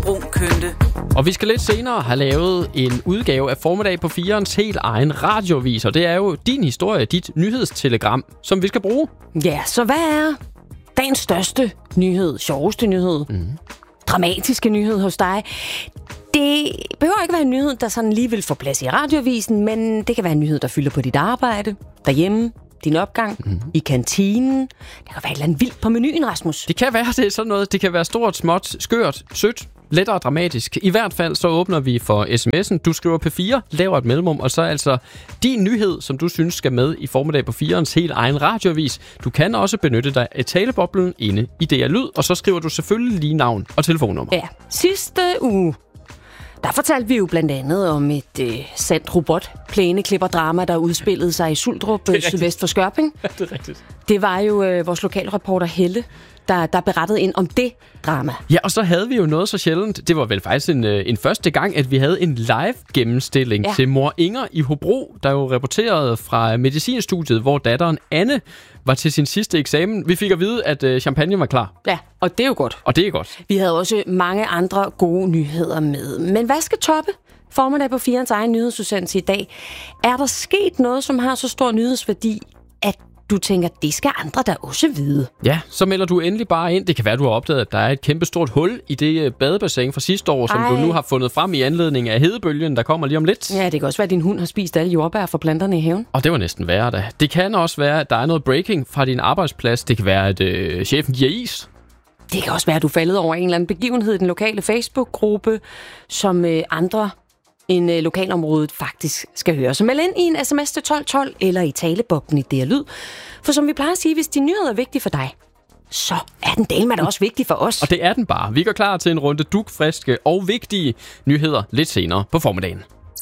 brun kønte. Og vi skal lidt senere have lavet en udgave af Formiddag på 4'erens helt egen radiovis, og det er jo din historie, dit nyhedstelegram, som vi skal bruge. Ja, så hvad er dagens største nyhed, sjoveste nyhed, dramatiske nyhed hos dig? Det behøver ikke være en nyhed, der sådan lige vil få plads i radiovisen, men det kan være en nyhed, der fylder på dit arbejde, derhjemme, din opgang, i kantinen. Det kan være et eller andet vildt på menuen, Rasmus. Det kan være, det er sådan noget. Det kan være stort, småt, skørt, sødt, lettere dramatisk. I hvert fald så åbner vi for sms'en. Du skriver P4, laver et mellemrum, og så altså din nyhed, som du synes skal med i Formiddag på 4'erens helt egen radioavis. Du kan også benytte dig af taleboblen inde i DR Lyd, og så skriver du selvfølgelig lige navn og telefonnummer. Ja, sidste uge, der fortalte vi jo blandt andet om et sandt robotplæneklipperdrama, der udspillede sig i Suldrup, sydvest for Skørping. Ja, det er rigtigt. Det var jo vores lokalreporter Helle, der berettede ind om det drama. Ja, og så havde vi jo noget så sjældent. Det var vel faktisk en første gang, at vi havde en live gennemstilling til mor Inger i Hobro, der jo rapporterede fra medicinstudiet, hvor datteren Anne var til sin sidste eksamen. Vi fik at vide, at champagne var klar. Ja, og det er jo godt. Og det er godt. Vi havde også mange andre gode nyheder med. Men hvad skal toppe Formiddag på 4'erens egen nyhedsudsendelse i dag? Er der sket noget, som har så stor nyhedsværdi, at du tænker, det skal andre der også vide? Ja, så melder du endelig bare ind. Det kan være, du har opdaget, at der er et kæmpestort hul i det badebassin fra sidste år, som du nu har fundet frem i anledning af hedebølgen, der kommer lige om lidt. Ja, det kan også være, at din hund har spist alle jordbær fra planterne i haven. Og det var næsten værre da. Det kan også være, at der er noget breaking fra din arbejdsplads. Det kan være, at chefen giver is. Det kan også være, at du er faldet over en eller anden begivenhed i den lokale Facebook-gruppe, som andre end lokalområdet faktisk skal høre. Så meld ind i en sms til 1212 eller i taleboblen i DR Lyd. For som vi plejer at sige, hvis de nyheder er vigtige for dig, så er den delme da også vigtig for os. Og det er den bare. Vi går klar til en runde dugfriske og vigtige nyheder lidt senere på formiddagen.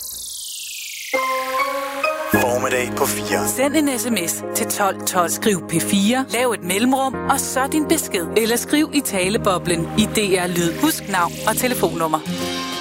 Formiddag på 4. Send en sms til 1212. Skriv P4, lav et mellemrum, og så din besked. Eller skriv i taleboblen i DR Lyd. Husk navn og telefonnummer.